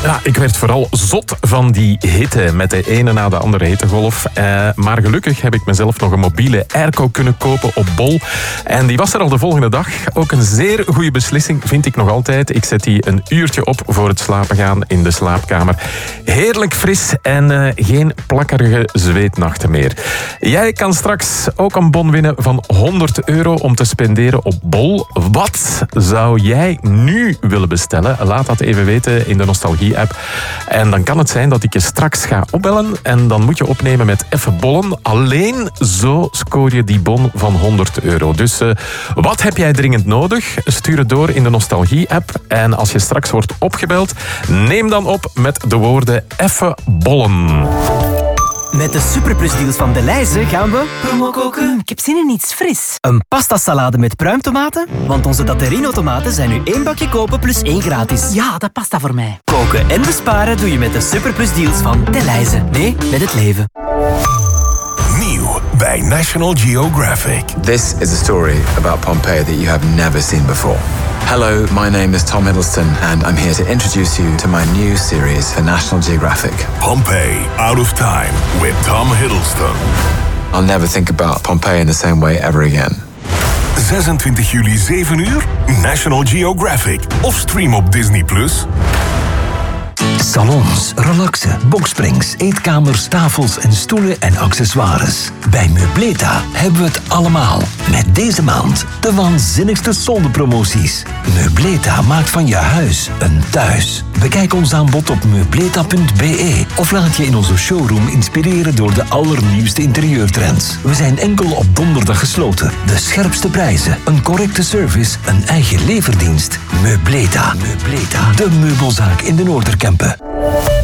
Ja, ik werd vooral zot van die hitte met de ene na de andere hittegolf. Maar gelukkig heb ik mezelf nog een mobiele airco kunnen kopen op Bol. En die was er al de volgende dag. Ook een zeer goede beslissing vind ik nog altijd. Ik zet die een uurtje op voor het slapen gaan in de slaapkamer. Heerlijk fris en geen plakkerige zweetnachten meer. Jij kan straks ook een bon winnen van €100 om te spenderen op Bol. Wat zou jij nu willen bestellen? Laat dat even weten in de Nostalgie-app. En dan kan het zijn dat ik je straks ga opbellen en dan moet je opnemen met even bollen. Alleen zo scoor je die bon van €100. Dus wat heb jij dringend nodig? Stuur het door in de Nostalgie-app. En als je straks wordt opgebeld, neem dan op met de woorden even bollen. Met de superplusdeals van Delhaize gaan we promo koken. Ik heb zin in iets fris. Een pastasalade met pruimtomaten, want onze Datterino-tomaten zijn nu 1 bakje kopen plus 1 gratis. Ja, dat past dat voor mij. Koken en besparen doe je met de superplusdeals van Delhaize. Nee, met het leven. Nieuw bij National Geographic. This is a story about Pompeii that you have never seen before. Hello, my name is Tom Hiddleston and I'm here to introduce you to my new series for National Geographic. Pompeii, Out of Time with Tom Hiddleston. I'll never think about Pompeii in the same way ever again. 26 juli 7 uur, National Geographic. Of stream op Disney+. Salons, relaxen, boksprings, eetkamers, tafels en stoelen en accessoires. Bij Meubleta hebben we het allemaal. Met deze maand de waanzinnigste zondepromoties. Meubleta maakt van je huis een thuis. Bekijk ons aanbod op meubleta.be of laat je in onze showroom inspireren door de allernieuwste interieurtrends. We zijn enkel op donderdag gesloten. De scherpste prijzen, een correcte service, een eigen leverdienst. Meubleta. De meubelzaak in de Noorderkempen.